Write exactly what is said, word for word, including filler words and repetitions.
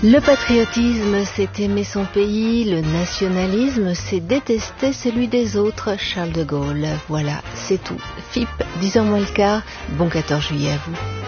Le patriotisme, c'est aimer son pays. Le nationalisme, c'est détester celui des autres. Charles de Gaulle. Voilà, c'est tout. F I P, dix heures moins le quart. Bon quatorze juillet à vous.